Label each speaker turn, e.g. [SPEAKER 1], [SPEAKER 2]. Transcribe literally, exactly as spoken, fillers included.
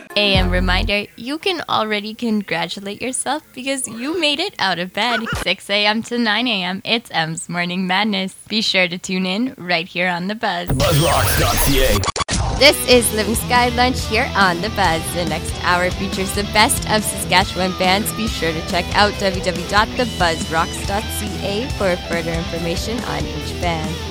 [SPEAKER 1] A M reminder, you can already congratulate yourself because you made it out of bed. six a.m. to nine a.m. It's M's Morning Madness. Be sure to tune in right here on The Buzz.
[SPEAKER 2] Buzzrocks dot c a.
[SPEAKER 1] This is Living Sky Lunch here on The Buzz. The next hour features the best of Saskatchewan bands. Be sure to check out w w w dot the buzz rocks dot c a for further information on each band.